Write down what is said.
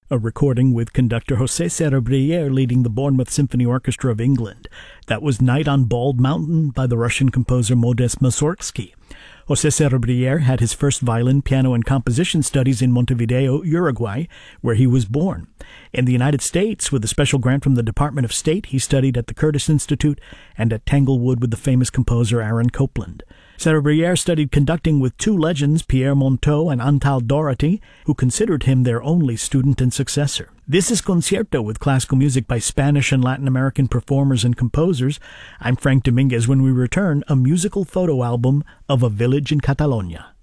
a recording with conductor José Cerebrier leading the Bournemouth Symphony Orchestra of England. That was Night on Bald Mountain by the Russian composer Modest Mussorgsky. José Cerebrier had his first violin, piano, and composition studies in Montevideo, Uruguay, where he was born. In the United States, with a special grant from the Department of State, he studied at the Curtis Institute and at Tanglewood with the famous composer Aaron Copland. Cerebrier studied conducting with two legends, Pierre Monteux and Antal Doherty, who considered him their only student and successor. This is Concierto with classical music by Spanish and Latin American performers and composers. I'm Frank Dominguez. When we return, a musical photo album of a village in Catalonia.